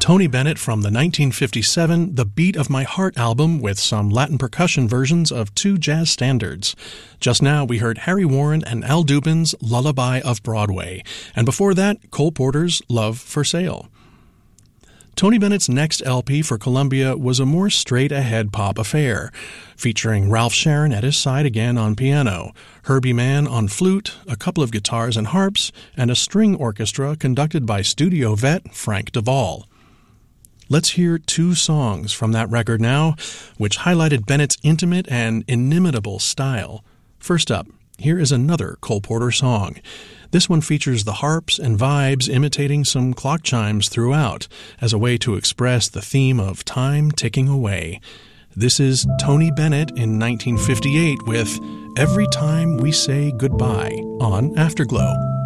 Tony Bennett from the 1957 The Beat of My Heart album with some Latin percussion versions of two jazz standards. Just now we heard Harry Warren and Al Dubin's Lullaby of Broadway, and before that, Cole Porter's Love for Sale. Tony Bennett's next LP for Columbia was a more straight-ahead pop affair, featuring Ralph Sharon at his side again on piano, Herbie Mann on flute, a couple of guitars and harps, and a string orchestra conducted by studio vet Frank Duvall. Let's hear two songs from that record now, which highlighted Bennett's intimate and inimitable style. First up, here is another Cole Porter song. This one features the harps and vibes imitating some clock chimes throughout, as a way to express the theme of time ticking away. This is Tony Bennett in 1958 with Every Time We Say Goodbye on Afterglow.